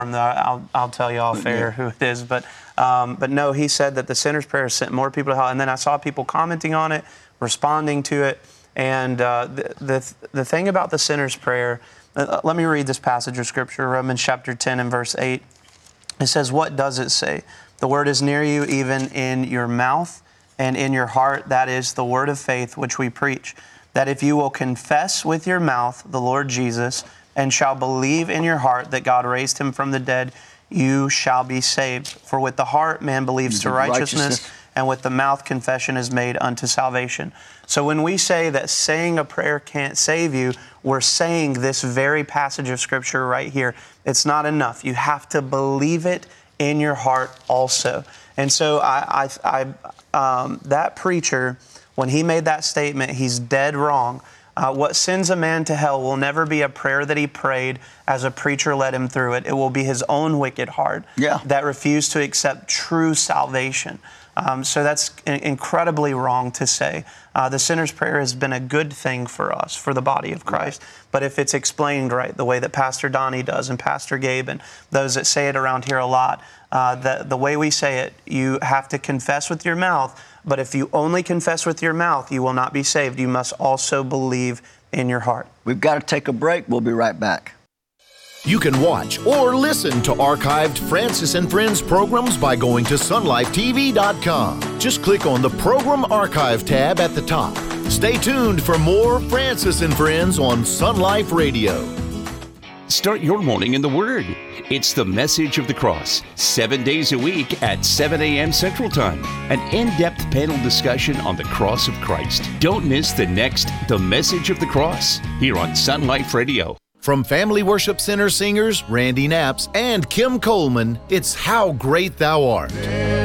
I'll tell you off air who it is, but no, he said that the sinner's prayer sent more people to hell, and then I saw people commenting on it, responding to it, and the thing about the sinner's prayer, let me read this passage of Scripture, Romans chapter 10 and verse 8. It says, what does it say? The word is near you, even in your mouth and in your heart. That is the word of faith which we preach. That if you will confess with your mouth the Lord Jesus and shall believe in your heart that God raised him from the dead, you shall be saved. For with the heart man believes to righteousness, and with the mouth confession is made unto salvation. So when we say that saying a prayer can't save you, we're saying this very passage of Scripture right here. It's not enough. You have to believe it in your heart also. And so that preacher, when he made that statement, he's dead wrong. What sends a man to hell will never be a prayer that he prayed as a preacher led him through it. It will be his own wicked heart that refused to accept true salvation. So that's incredibly wrong to say. The sinner's prayer has been a good thing for us, for the body of Christ. But if it's explained right, the way that Pastor Donnie does and Pastor Gabe and those that say it around here a lot, the way we say it, you have to confess with your mouth. But if you only confess with your mouth, you will not be saved. You must also believe in your heart. We've got to take a break. We'll be right back. You can watch or listen to archived Francis and Friends programs by going to sunlifetv.com. Just click on the Program Archive tab at the top. Stay tuned for more Francis and Friends on Sun Life Radio. Start your morning in the Word. It's the Message of the Cross, 7 days a week at 7 a.m. Central Time. An in-depth panel discussion on the cross of Christ. Don't miss the next The Message of the Cross here on Sun Life Radio. From Family Worship Center singers Randy Knaps and Kim Coleman, it's How Great Thou Art.